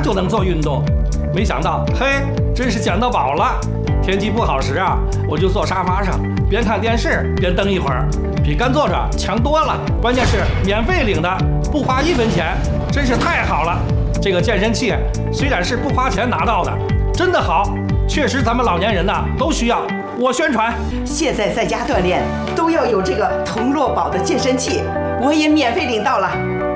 就能做运动。没想到，嘿，真是捡到宝了！天气不好时啊，我就坐沙发上，边看电视边蹬一会儿，比干坐着强多了。关键是免费领的，不花1分钱，真是太好了。这个健身器虽然是不花钱拿到的，真的好，确实咱们老年人呐都需要。我宣传， 现在在家锻炼都要有这个同乐宝的健身器，我也免费领到了。